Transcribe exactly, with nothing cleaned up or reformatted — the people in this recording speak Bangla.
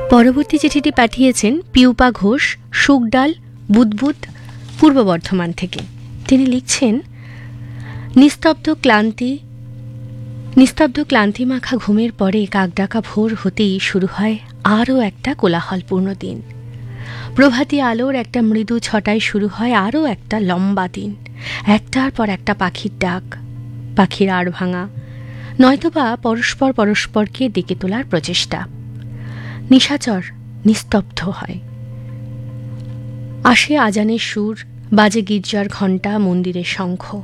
পরবর্তী চিঠিটি পাঠিয়েছেন পিউপা ঘোষ, শুকডাল, বুদবুদ, পূর্ব বর্ধমান থেকে। তিনি লিখছেন, নিস্তব্ধ ক্লান্তি নিস্তব্ধ ক্লান্তিমাখা ঘুমের পরে কাকডাকা ভোর হতেই শুরু হয় আরও একটা কোলাহলপূর্ণ দিন। প্রভাতী আলোর একটা মৃদু ছটায় শুরু হয় আরও একটা লম্বা দিন। একটার পর একটা পাখির ডাক, পাখির আড় ভাঙা, নয়তোবা পরস্পর পরস্পরকে ডেকে তোলার প্রচেষ্টা। নিশাচর নিস্তব্ধ হয়। আসে আজানের সুর, বাজে গির্জার ঘণ্টা, মন্দিরের শঙ্খ।